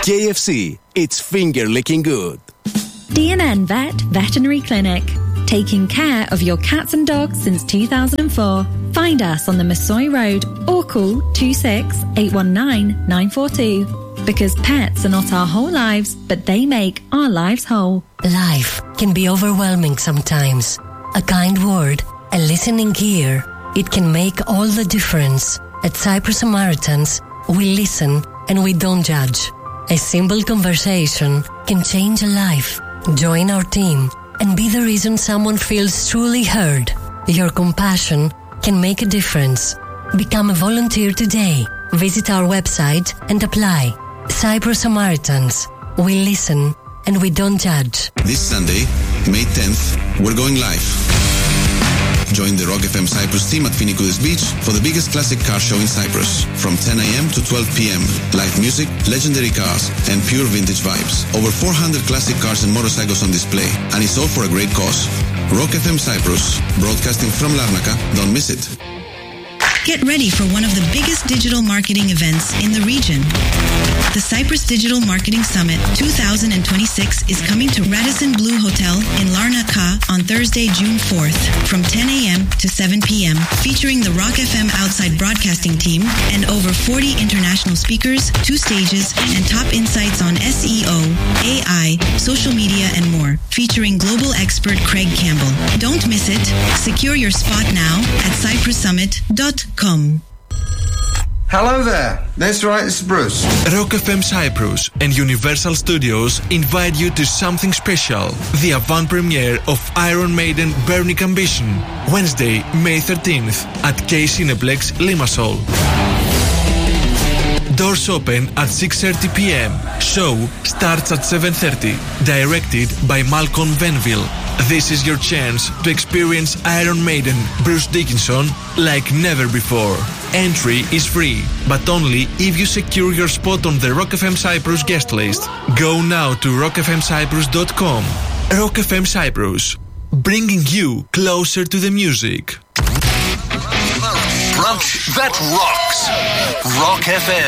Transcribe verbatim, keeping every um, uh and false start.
K F C, it's finger licking good. D and N Vet Veterinary Clinic. Taking care of your cats and dogs since two thousand four. Find us on the Massoy Road or call two six eight one nine nine four two. Because pets are not our whole lives, but they make our lives whole. Life can be overwhelming sometimes. A kind word, a listening ear, it can make all the difference. At Cyprus Samaritans, we listen and we don't judge. A simple conversation can change a life. Join our team and be the reason someone feels truly heard. Your compassion can make a difference. Become a volunteer today. Visit our website and apply. Cyprus Samaritans. We listen and we don't judge. This Sunday, May tenth, we're going live. Join the Rock F M Cyprus team at Finikoulis Beach for the biggest classic car show in Cyprus. From ten a.m. to twelve p.m. Live music, legendary cars, and pure vintage vibes. Over four hundred classic cars and motorcycles on display. And it's all for a great cause. Rock F M Cyprus, broadcasting from Larnaca. Don't miss it. Get ready for one of the biggest digital marketing events in the region. The Cyprus Digital Marketing Summit twenty twenty-six is coming to Radisson Blu Hotel in Larnaca on Thursday, June fourth from ten a.m. to seven p.m. featuring the Rock F M Outside Broadcasting team and over forty international speakers, two stages, and top insights on S E O, A I, social media, and more, featuring global expert Craig Campbell. Don't miss it. Secure your spot now at cyprus summit dot com. Hello there. That's right, it's Bruce. Rock F M Cyprus and Universal Studios invite you to something special. The avant premiere of Iron Maiden Burning Ambition. Wednesday, May thirteenth at K Cineplex, Limassol. Doors open at six thirty p.m. Show starts at seven thirty. Directed by Malcolm Venville. This is your chance to experience Iron Maiden, Bruce Dickinson, like never before. Entry is free, but only if you secure your spot on the Rock F M Cyprus guest list. Go now to rock f m cyprus dot com. Rock F M Cyprus, bringing you closer to the music. Brunch that rocks. Rock F M.